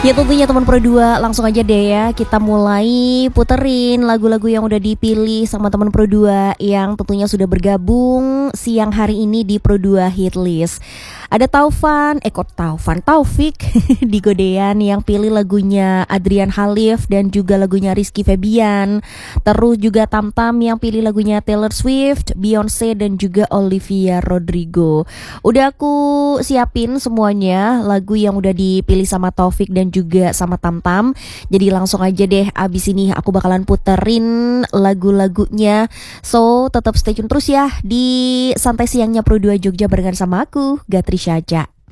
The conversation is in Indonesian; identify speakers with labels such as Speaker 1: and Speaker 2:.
Speaker 1: Ya tentunya teman Pro 2, langsung aja deh ya kita mulai puterin lagu-lagu yang udah dipilih sama teman Pro 2 yang tentunya sudah bergabung siang hari ini di Pro 2 Hit List. Ada Taufik di Godean yang pilih lagunya Adrian Khalif dan juga lagunya Rizky Febian. Terus juga Tamtam yang pilih lagunya Taylor Swift, Beyonce dan juga Olivia Rodrigo. Udah aku siapin semuanya lagu yang udah dipilih sama Taufik dan juga sama Tamtam. Jadi langsung aja deh, abis ini aku bakalan puterin lagu-lagunya. So tetap stay tune terus ya di Santai Siangnya Pro 2 Jogja barengan sama aku, Gatri Syaja.